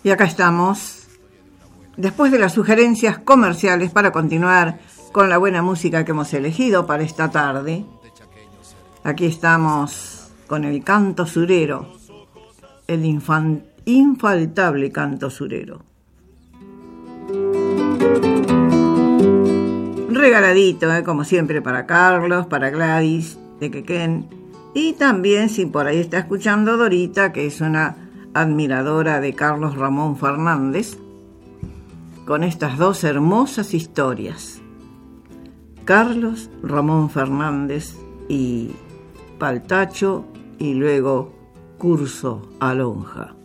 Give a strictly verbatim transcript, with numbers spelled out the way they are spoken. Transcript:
Y acá estamos, después de las sugerencias comerciales, para continuar con la buena música que hemos elegido para esta tarde. Aquí estamos con el canto surero, el infan, infaltable canto surero. Regaladito, ¿eh? Como siempre, para Carlos, para Gladys, de Quequén, y también, si por ahí está escuchando Dorita, que es una admiradora de Carlos Ramón Fernández, con estas dos hermosas historias. Carlos Ramón Fernández y Paltacho, y luego Curso a Lonja.